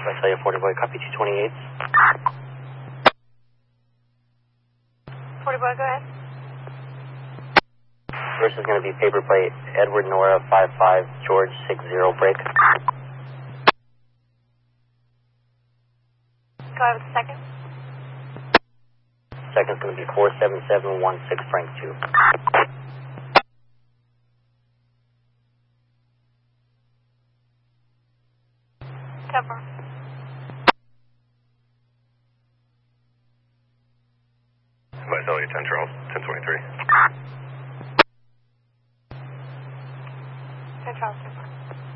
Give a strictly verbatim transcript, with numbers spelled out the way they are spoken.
I tell you, forty boy, copy two twenty-eight. forty boy, go ahead. First is going to be paper plate, Edward Nora five five, George six zero, break. Go ahead with the second. Second's going to be four seven seven one six, Frank two. Cover. I tell you, ten Charles, ten twenty-three. ten Charles, ten